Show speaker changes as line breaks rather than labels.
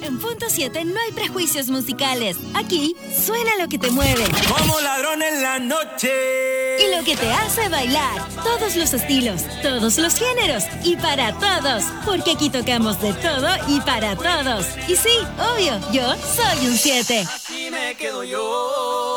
En Punto 7 no hay prejuicios musicales. Aquí suena lo que te mueve.
Como ladrón en la noche.
Y lo que te hace bailar. Todos los estilos, todos los géneros y para todos. Porque aquí tocamos de todo y para todos. Y sí, obvio, yo soy un 7.
Así me quedo yo.